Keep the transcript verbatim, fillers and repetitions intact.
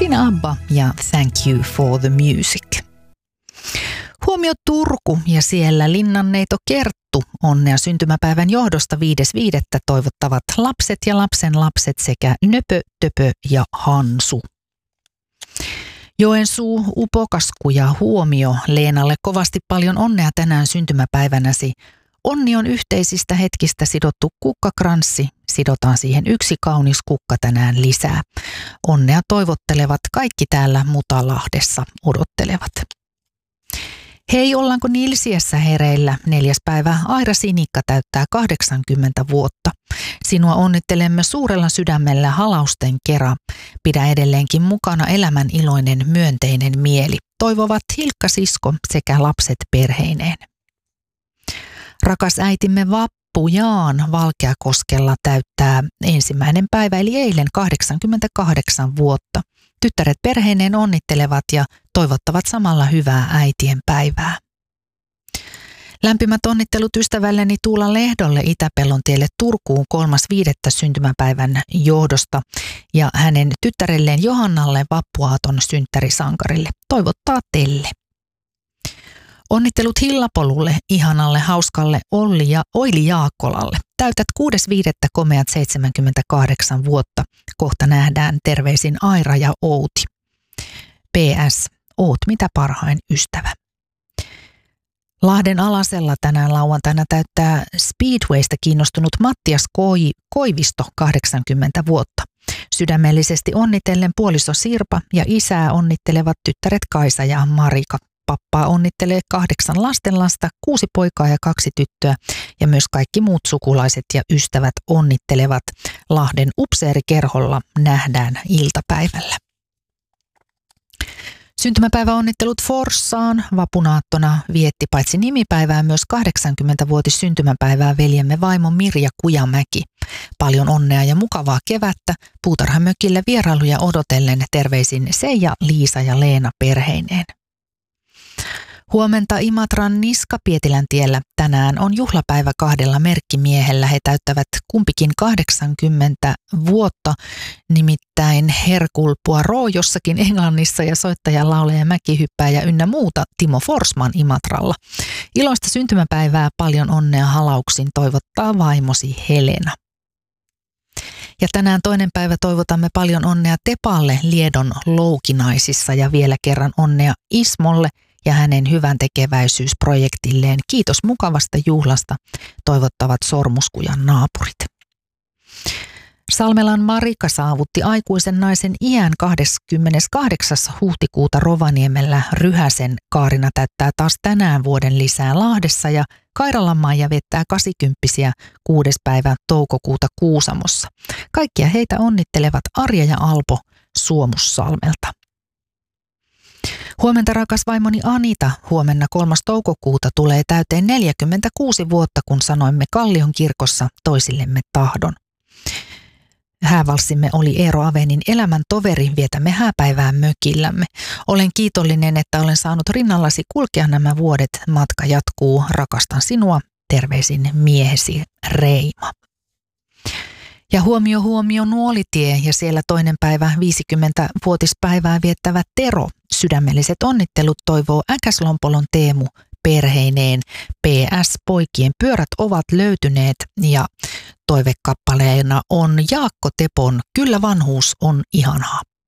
Siinä ABBA ja Thank You for the Music. Huomio Turku ja siellä linnanneito Kerttu. Onnea syntymäpäivän johdosta viides viidettä toivottavat lapset ja lapsen lapset sekä Nöpö, Töpö ja Hansu. Joensuu, Upokasku ja huomio Leenalle kovasti paljon onnea tänään syntymäpäivänäsi. Onni on yhteisistä hetkistä sidottu kukkakranssi. Sidotaan siihen yksi kaunis kukka tänään lisää. Onnea toivottelevat kaikki täällä Mutalahdessa odottelevat. Hei, ollaanko Nilsiässä hereillä? Neljäs päivä Aira Sinikka täyttää kahdeksankymmentä vuotta. Sinua onnittelemme suurella sydämellä halausten kera. Pidä edelleenkin mukana elämän iloinen myönteinen mieli. Toivovat Hilkka Sisko sekä lapset perheineen. Rakas äitimme Vappu Jaan Valkeakoskella täyttää ensimmäinen päivä eli eilen kahdeksankymmentäkahdeksan vuotta. Tyttäret perheineen onnittelevat ja toivottavat samalla hyvää äitien päivää. Lämpimät onnittelut ystävälleni Tuula Lehdolle Itäpellontielle Turkuun kolmas viidettä syntymäpäivän johdosta ja hänen tyttärelleen Johannalle vappuaaton synttärisankarille. Toivottaa Telle. Onnittelut Hillapolulle, ihanalle, hauskalle Olli ja Oili Jaakkolalle. Täytät kuudes viidettä komeat seitsemänkymmentäkahdeksan vuotta. Kohta nähdään terveisin Aira ja Outi. P S. Oot mitä parhain ystävä. Lahden Alasella tänään lauantaina täyttää Speedwaysta kiinnostunut Mattias Koi, Koivisto kahdeksankymmentä vuotta. Sydämellisesti onnitellen puoliso Sirpa ja isää onnittelevat tyttäret Kaisa ja Marika. Pappaa onnittelee kahdeksan lastenlasta, kuusi poikaa ja kaksi tyttöä ja myös kaikki muut sukulaiset ja ystävät onnittelevat. Lahden upseerikerholla nähdään iltapäivällä. Syntymäpäiväonnittelut Forssaan. Vapunaattona vietti paitsi nimipäivää myös kahdeksankymmentävuotis syntymäpäivää veljemme vaimo Mirja Kujamäki. Paljon onnea ja mukavaa kevättä. Puutarhamökille vierailuja odotellen terveisin Seija, Liisa ja Leena perheineen. Huomenta Imatran Niska-Pietilän tiellä. Tänään on juhlapäivä kahdella merkkimiehellä. He täyttävät kumpikin kahdeksankymmentä vuotta, nimittäin Hercule Poirot jossakin Englannissa ja soittaja, laulaja, mäkihyppääjä ynnä muuta Timo Forsman Imatralla. Iloista syntymäpäivää, paljon onnea halauksin toivottaa vaimosi Helena. Ja tänään toinen päivä toivotamme paljon onnea Tepalle Liedon Loukinaisissa ja vielä kerran onnea Ismolle ja hänen hyvän tekeväisyysprojektilleen. Kiitos mukavasta juhlasta, toivottavat Sormuskujan naapurit. Salmelan Marika saavutti aikuisen naisen iän kahdeskymmeneskahdeksas huhtikuuta Rovaniemellä. Ryhäsen Kaarina täyttää taas tänään vuoden lisää Lahdessa ja Kairalan Maija viettää kasikymppisiä kuudes päivä toukokuuta Kuusamossa. Kaikkia heitä onnittelevat Arja ja Alpo Suomussalmelta. Huomenta rakas vaimoni Anita, huomenna kolmas toukokuuta tulee täyteen neljäkymmentäkuusi vuotta, kun sanoimme Kallion kirkossa toisillemme tahdon. Häävalssimme oli Eero Avenin elämän toveri, vietämme hääpäivää mökillämme. Olen kiitollinen, että olen saanut rinnallasi kulkea nämä vuodet. Matka jatkuu, rakastan sinua, terveisin miehesi Reima. Ja huomio huomio Nuolitie ja siellä toinen päivä viisikymmentävuotispäivää viettävä Tero. Sydämelliset onnittelut toivoo Äkäslompolon Teemu perheineen. P S. Poikien pyörät ovat löytyneet ja toivekappaleena on Jaakko Tepon Kyllä vanhuus on ihanaa.